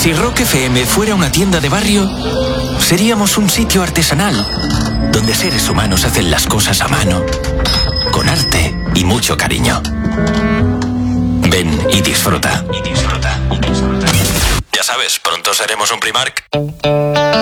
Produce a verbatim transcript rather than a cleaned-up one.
Si Rock F M fuera una tienda de barrio, seríamos un sitio artesanal, donde seres humanos hacen las cosas a mano, con arte y mucho cariño. Ven y disfruta. Y disfruta. Y disfruta. Ya sabes, pronto seremos un Primark.